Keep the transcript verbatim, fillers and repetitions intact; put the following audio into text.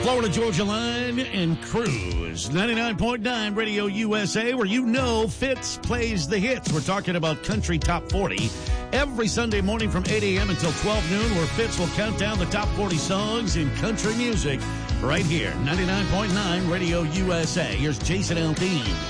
Florida Georgia Line and Cruise. ninety-nine point nine Radio U S A, where you know Fitz plays the hits. We're talking about Country Top forty every Sunday morning from eight a.m. until twelve noon, where Fitz will count down the top forty songs in country music right here. ninety-nine point nine Radio U S A. Here's Jason Aldean.